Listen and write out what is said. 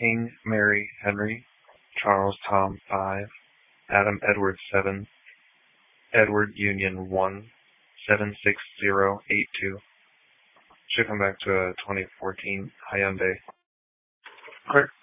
King Mary Henry, Charles Tom 5, Adam Edward 7, Edward Union 1, 76082. Should come back to a 2014 Hyundai. Quick